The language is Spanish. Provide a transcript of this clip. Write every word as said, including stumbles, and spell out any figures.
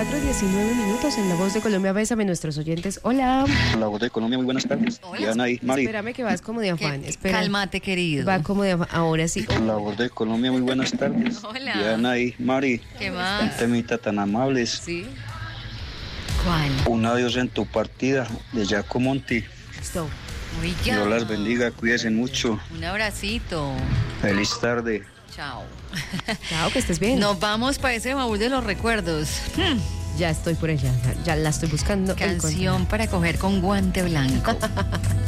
cuatro, diecinueve minutos en La Voz de Colombia. Bésame, nuestros oyentes. Hola. La Voz de Colombia, muy buenas tardes. Hola. Diana y Mari. Espérame que vas como de afán. ¿Qué? Espera. Cálmate, querido. Va como de afán. Ahora sí. La Voz de Colombia, muy buenas tardes. Hola. Diana y Mari. ¿Qué Un más? temita tan amables. Sí. ¿Cuál? Un adiós en tu partida de Jaco Monti. Listo. Oiga. Dios las bendiga, cuídense mucho. Un abracito. Feliz tarde. Chao. Chao, que estés bien. Nos vamos para ese baúl de los recuerdos. Hmm. Ya estoy por allá. Ya, ya la estoy buscando. Canción para coger con guante blanco.